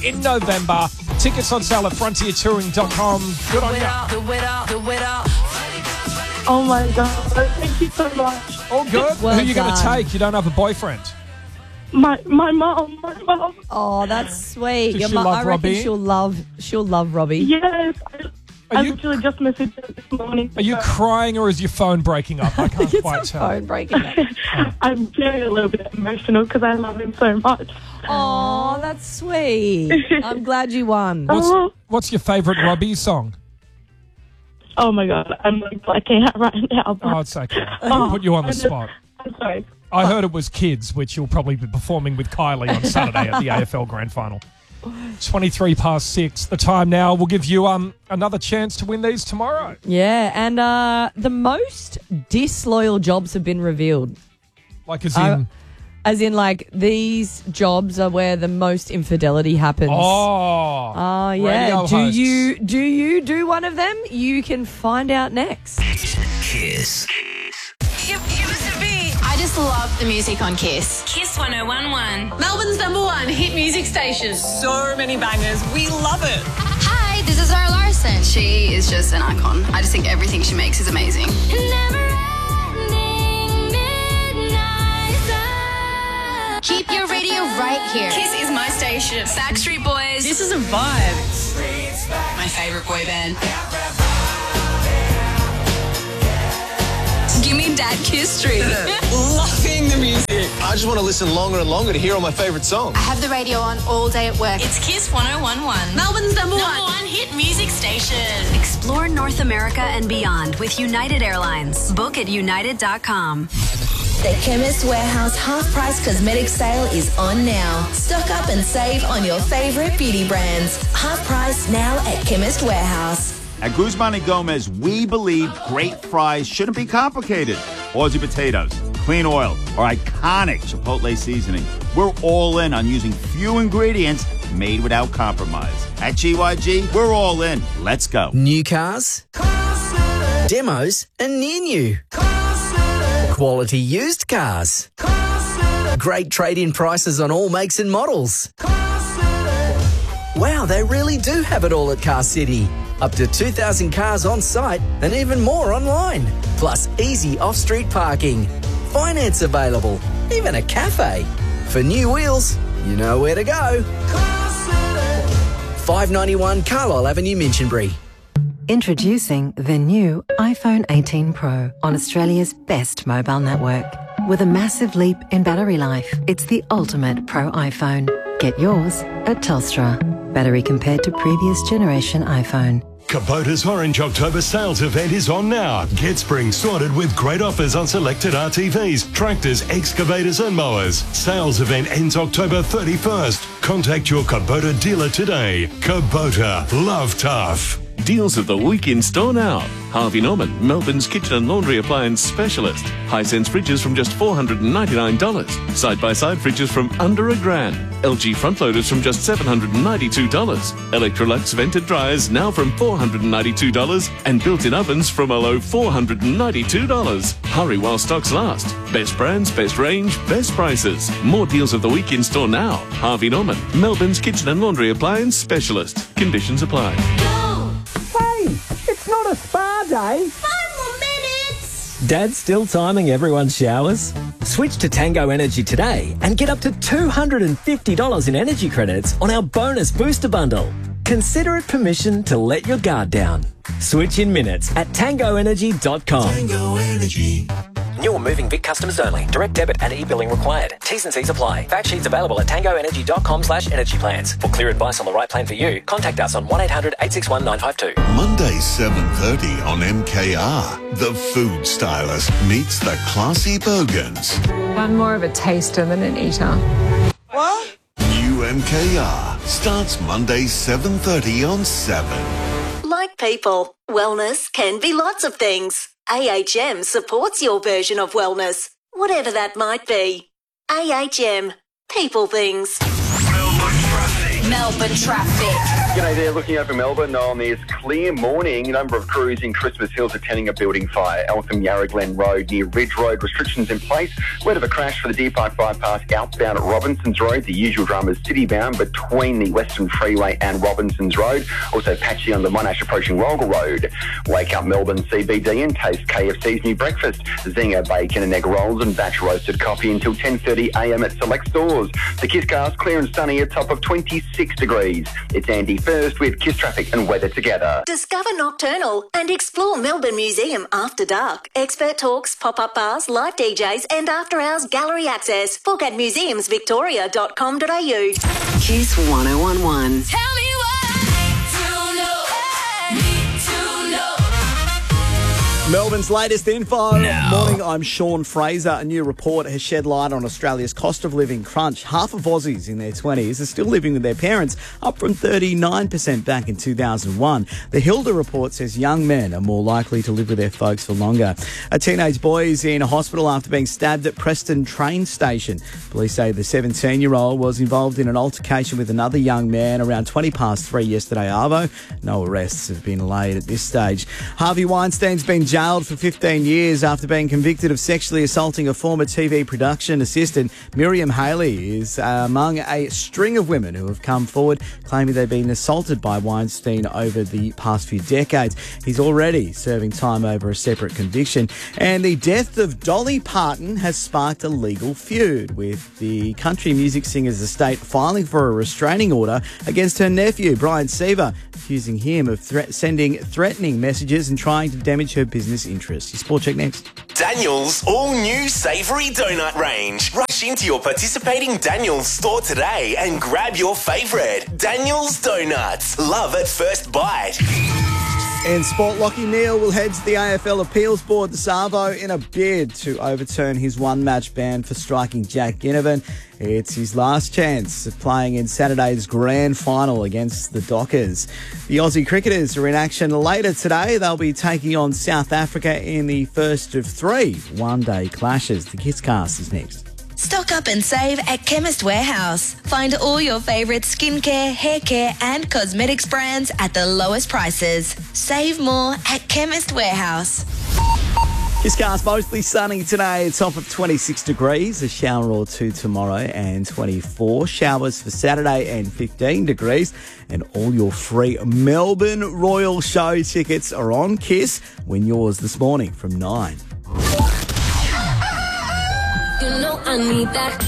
in November. Tickets on sale at frontiertouring.com. Good on you. Oh my God. Thank you so much. All good? Well Who are you going to done. take? You don't have a boyfriend. My mom. Oh, that's sweet. Does Your she mum, love I reckon Robbie? she'll love Robbie. Yes. I Are you- literally just messaged her this morning. Are you crying or is your phone breaking up? I can't It's quite a tell. phone breaking up. I'm feeling a little bit emotional because I love him so much. Oh, that's sweet. I'm glad you won. What's your favourite Robbie song? Oh my God. I'm like blacking out right now. Oh, it's okay. I'll put you on the spot. I'm sorry. I heard it was Kids, which you'll probably be performing with Kylie on Saturday at the AFL Grand Final. 23 past 6. The time now. We'll give you another chance to win these tomorrow. Yeah, and the most disloyal jobs have been revealed. Like as in... Like, these jobs are where the most infidelity happens. Oh, yeah. radio hosts. Do you do one of them? You can find out next. Kiss. It used to be. I just love the music on Kiss. Kiss 1011. Melbourne's #1 hit music station. So many bangers. We love it. Hi, this is Zara Larson. She is just an icon. I just think everything she makes is amazing. Keep your radio right here. Kiss is my station. Backstreet Boys. This is a vibe. My favourite boy band. Give me Dad Kiss Street. Loving the music. I just want to listen longer and longer to hear all my favourite songs. I have the radio on all day at work. It's Kiss 1011. Melbourne's #1 hit music station. Explore North America and beyond with United Airlines. Book at united.com. The Chemist Warehouse half-price cosmetic sale is on now. Stock up and save on your favourite beauty brands. Half price now at Chemist Warehouse. At Guzman & Gomez, we believe great fries shouldn't be complicated. Aussie potatoes, clean oil, or iconic Chipotle seasoning. We're all in on using few ingredients made without compromise. At GYG, we're all in. Let's go. New cars, demos, and near new. Quality used cars. Great trade-in prices on all makes and models. Wow, they really do have it all at Car City. Up to 2,000 cars on site and even more online. Plus easy off-street parking. Finance available. Even a cafe. For new wheels, you know where to go. 591 Carlisle Avenue, Minchinbury. Introducing the new iPhone 18 Pro on Australia's best mobile network. With a massive leap in battery life, it's the ultimate Pro iPhone. Get yours at Telstra. Battery compared to previous generation iPhone. Kubota's Orange October sales event is on now. Get spring sorted with great offers on selected RTVs, tractors, excavators and mowers. Sales event ends October 31st. Contact your Kubota dealer today. Kubota, love tough. Deals of the week in store now. Harvey Norman, Melbourne's kitchen and laundry appliance specialist. Hisense fridges from just $499. Side-by-side fridges from under $1,000. LG front loaders from just $792. Electrolux vented dryers now from $492. And built-in ovens from a low $492. Hurry while stocks last. Best brands, best range, best prices. More deals of the week in store now. Harvey Norman, Melbourne's kitchen and laundry appliance specialist. Conditions apply. Hey, it's not a spa day. 5 more minutes. Dad's still timing everyone's showers. Switch to Tango Energy today and get up to $250 in energy credits on our bonus booster bundle. Consider it permission to let your guard down. Switch in minutes at tangoenergy.com. Tango Energy. New or moving Vic customers only. Direct debit and e-billing required. T's and C's apply. Fact sheets available at tangoenergy.com/energy plans. For clear advice on the right plan for you, contact us on 1-800-861-952. Monday 7:30 on MKR. The Food Stylist meets the classy Bogans. I'm more of a taster than an eater. What? New MKR starts Monday 7:30 on 7. Like people, wellness can be lots of things. AHM supports your version of wellness, whatever that might be. AHM, people things. Melbourne traffic. G'day there, looking over Melbourne on this clear morning. A number of crews in Christmas Hills attending a building fire. Eltham Yarra Glen Road near Ridge Road, restrictions in place. Word of a crash for the Deer Park bypass outbound at Robinsons Road. The usual drama is citybound between the Western Freeway and Robinsons Road. Also patchy on the Monash approaching Rolga Road. Wake up Melbourne CBD and taste KFC's new breakfast. Zinger bacon and egg rolls and batch roasted coffee until 10:30am at select stores. The Kiss Cast clear and sunny at top of 26 degrees. It's Andy first with Kiss Traffic and weather together. Discover Nocturnal and explore Melbourne Museum after dark. Expert talks, pop-up bars, live DJs and after-hours gallery access. Book at museumsvictoria.com.au. Kiss 1011. Tell me what to know. Need to know. Melbourne's latest info. Morning, I'm Sean Fraser. A new report has shed light on Australia's cost of living crunch. Half of Aussies in their 20s are still living with their parents, up from 39% back in 2001. The Hilda report says young men are more likely to live with their folks for longer. A teenage boy is in hospital after being stabbed at Preston train station. Police say the 17-year-old was involved in an altercation with another young man around 3:20 yesterday, Arvo. No arrests have been laid at this stage. Harvey Weinstein's been jailed for 15 years after being convicted of sexually assaulting a former TV production assistant. Miriam Haley is among a string of women who have come forward claiming they've been assaulted by Weinstein over the past few decades. He's already serving time over a separate conviction. And the death of Dolly Parton has sparked a legal feud, with the country music singer's estate filing for a restraining order against her nephew, Brian Seaver, accusing him of sending threatening messages and trying to damage her business interests. Your Sport Check next. Daniel's all-new savoury donut range. Rush into your participating Daniel's store today and grab your favourite. Daniel's Donuts. Love at first bite. In sport, Lachie Neale will head to the AFL Appeals Board this arvo in a bid to overturn his one-match ban for striking Jack Ginnivan. It's his last chance of playing in Saturday's grand final against the Dockers. The Aussie cricketers are in action later today. They'll be taking on South Africa in the first of 3 one-day clashes. The Kiss Cast is next. Stock up and save at Chemist Warehouse. Find all your favourite skincare, hair care and cosmetics brands at the lowest prices. Save more at Chemist Warehouse. Kiss Cast mostly sunny today, top of 26 degrees, a shower or two tomorrow and 24. Showers for Saturday and 15 degrees. And all your free Melbourne Royal Show tickets are on Kiss. Win yours this morning from 9. You know I need that.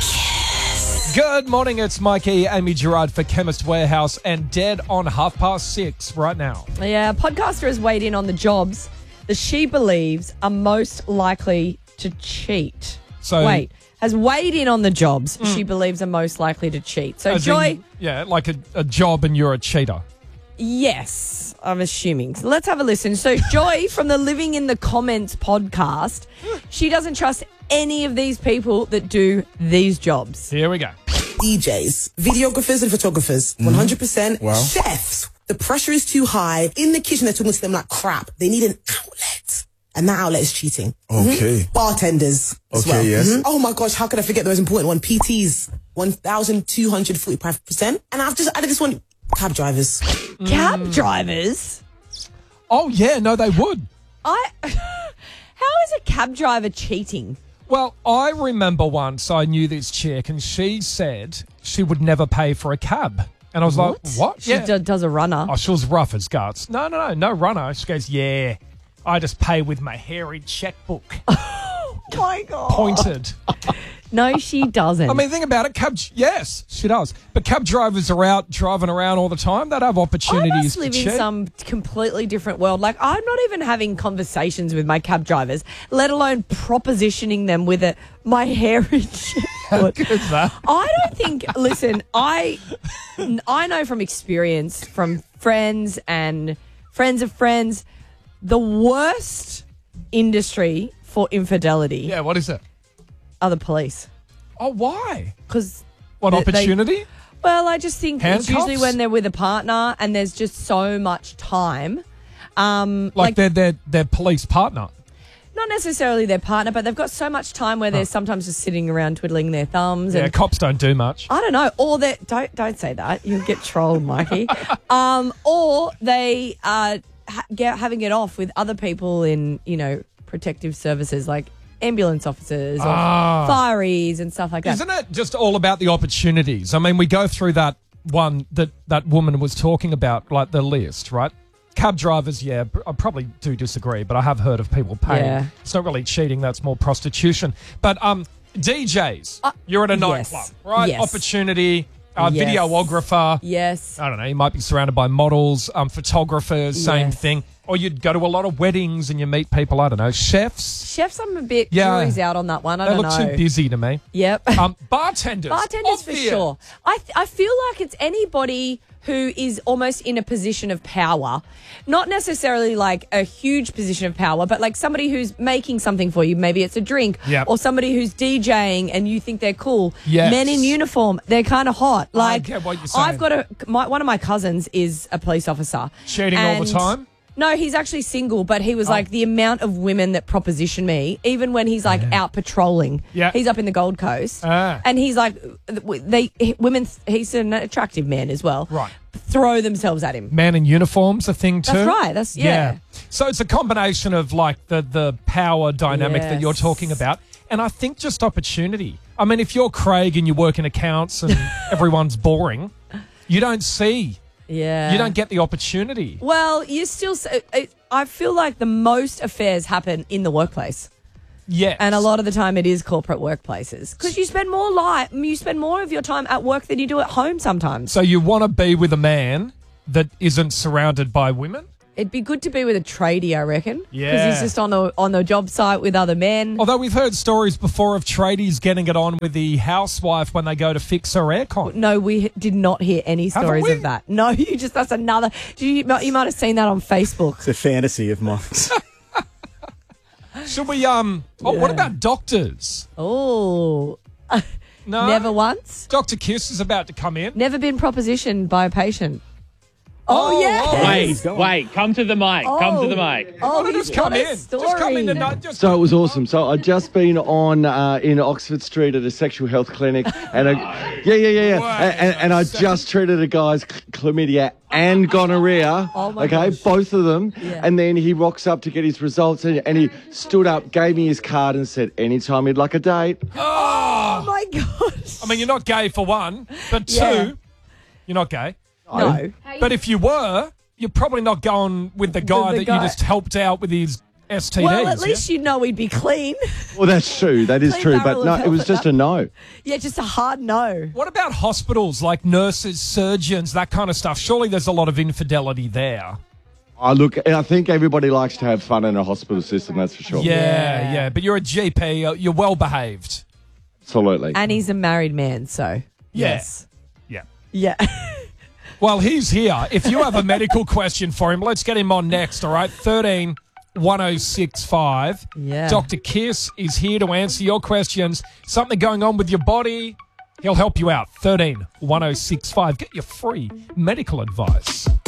Good morning, it's Mikey, Amy Gerard for Chemist Warehouse and dead on 6:30 right now. Yeah, a podcaster has weighed in on the jobs that she believes are most likely to cheat. Has weighed in on the jobs she believes are most likely to cheat. So, Joy... like a job and you're a cheater. Yes, I'm assuming. So let's have a listen. So Joy from the Living in the Comments podcast, she doesn't trust any of these people that do these jobs. Here we go. DJs, videographers and photographers, 100%. Wow. Chefs, the pressure is too high. In the kitchen, they're talking to them like crap. They need an outlet. And that outlet is cheating. Okay. Bartenders as well. Yes. Oh my gosh, how could I forget the most important one? PTs, 1,245%. And I've just added this one. Cab drivers. Cab drivers? Oh, yeah, no, they would. How is a cab driver cheating? Well, I remember once I knew this chick and she said she would never pay for a cab. And I was like, what? She does a runner. Oh, she was rough as guts. No runner. She goes, yeah, I just pay with my hairy checkbook. Oh, my God. Pointed. No, she doesn't. I mean, think about it. Yes, she does. But cab drivers are out driving around all the time. They'd have opportunities I must live in some completely different world. Like, I'm not even having conversations with my cab drivers, let alone propositioning them with my heritage. How good is that? I don't think, listen, I know from experience, from friends and friends of friends, the worst industry for infidelity. Yeah, what is it? Are the police. Oh, why? Because what opportunity? Well, I just think Handcuffs? it's usually when they're with a partner and there's just so much time. Like their police partner. not necessarily their partner, but they've got so much time where they're sometimes just sitting around twiddling their thumbs. Yeah, And cops don't do much. I don't know. Or they don't say that. You'll get trolled, Mikey. Or they are having it off with other people in, protective services like ambulance officers or fireys and stuff like that. Isn't it just all about the opportunities? I mean, we go through that one that woman was talking about, like the list, right? Cab drivers, yeah, I probably do disagree, but I have heard of people paying. Yeah. It's not really cheating, that's more prostitution. But DJs, you're at a nightclub, right? Yes. Opportunity, Yes. videographer. Yes. I don't know, you might be surrounded by models, photographers, same thing. Or you'd go to a lot of weddings and you meet people, I don't know, chefs. Chefs, I'm a bit jury's out on that one. I They don't look know. too busy to me. Yep. Bartenders. Bartenders for obvious. sure. I feel like it's anybody who is almost in a position of power. Not necessarily like a huge position of power, but like somebody who's making something for you. Maybe it's a drink. Yep. Or somebody who's DJing and you think they're cool. Yes. Men in uniform, they're kind of hot. Like, get what you're saying. I've got one of my cousins is a police officer. Cheating all the And- time? No, he's actually single, but he was like the amount of women that proposition me, even when he's like out patrolling. Yeah. He's up in the Gold Coast. And he's like, women, he's an attractive man as well. Right. Throw themselves at him. Man in uniform's a thing too. That's right. That's, yeah. So it's a combination of like the power dynamic that you're Yes. talking about. And I think just opportunity. I mean, if you're Craig and you work in accounts and everyone's boring, you don't see. Yeah. You don't get the opportunity. Well, you still, I feel like the most affairs happen in the workplace. Yes. And a lot of the time it is corporate workplaces because you spend more of your time at work than you do at home sometimes. So you want to be with a man that isn't surrounded by women? It'd be good to be with a tradie, I reckon. Yeah. Because he's just on the job site with other men. Although we've heard stories before of tradies getting it on with the housewife when they go to fix her aircon. No, we did not hear any Haven't stories we? of that. No, that's another. You might have seen that on Facebook. It's a fantasy of mine. Should we, what about doctors? Oh. No? Never once? Dr. Kiss is about to come in. Never been propositioned by a patient. Oh, yes. Wait, come to the mic. Come to the mic. Oh, just come in. Just come in tonight. So it was awesome. So I'd just been on in Oxford Street at a sexual health clinic, and and I just treated a guy's chlamydia and gonorrhea. Oh my okay, gosh. both of them. Yeah. And then he rocks up to get his results, and he stood up, gave me his card, and said, "Anytime you'd like a date." Oh my gosh. I mean, you're not gay for one, but two, Yeah. you're not gay. No. But if you were, you're probably not going with the guy the that guy. you just helped out with his STDs. Well, at least you'd know he'd be clean. Well, that's true. That is Clean true. barrel But of no, it was health, just a no. Yeah, just a hard no. What about hospitals like nurses, surgeons, that kind of stuff? Surely there's a lot of infidelity there. Look, I think everybody likes to have fun in a hospital system. That's for sure. Yeah. But you're a GP. You're well behaved. Absolutely. And he's a married man, so. Yeah. Yes. Yeah. Yeah. Well, he's here. If you have a medical question for him, let's get him on next, all right? 13 1065. Yeah. Dr. Kiss is here to answer your questions. Something going on with your body, he'll help you out. 13 1065. Get your free medical advice.